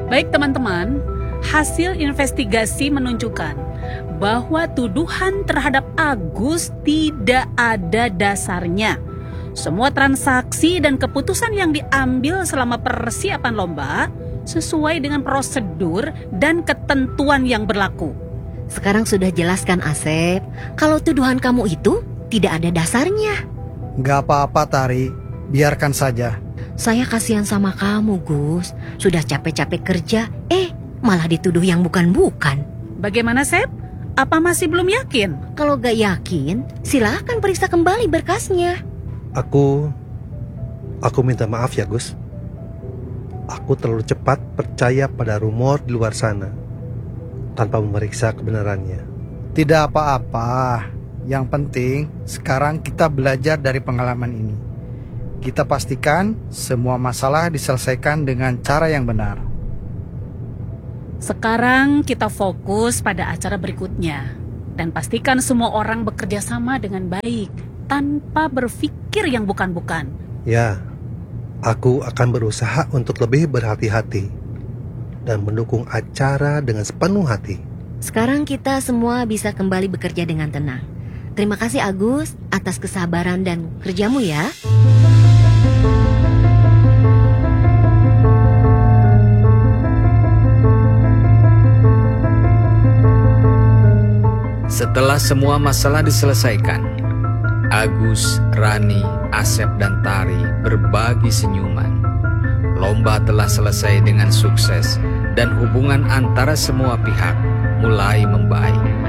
Baik teman-teman, hasil investigasi menunjukkan bahwa tuduhan terhadap Agus tidak ada dasarnya. Semua transaksi dan keputusan yang diambil selama persiapan lomba sesuai dengan prosedur dan ketentuan yang berlaku. Sekarang sudah jelaskan Asep, kalau tuduhan kamu itu tidak ada dasarnya. Gak apa-apa Tari, biarkan saja. Saya kasihan sama kamu Gus, sudah capek-capek kerja, malah dituduh yang bukan-bukan. Bagaimana Sep? Apa masih belum yakin? Kalau gak yakin, silahkan periksa kembali berkasnya. Aku minta maaf ya Gus. Aku terlalu cepat percaya pada rumor di luar sana tanpa memeriksa kebenarannya. Tidak apa-apa. Yang penting sekarang kita belajar dari pengalaman ini. Kita pastikan semua masalah diselesaikan dengan cara yang benar. Sekarang kita fokus pada acara berikutnya. Dan pastikan semua orang bekerja sama dengan baik, tanpa berpikir yang bukan-bukan. Ya, aku akan berusaha untuk lebih berhati-hati dan mendukung acara dengan sepenuh hati. Sekarang kita semua bisa kembali bekerja dengan tenang. Terima kasih Agus atas kesabaran dan kerjamu ya. Setelah semua masalah diselesaikan, Agus, Rani, Asep, dan Tari berbagi senyuman. Lomba telah selesai dengan sukses dan hubungan antara semua pihak mulai membaik.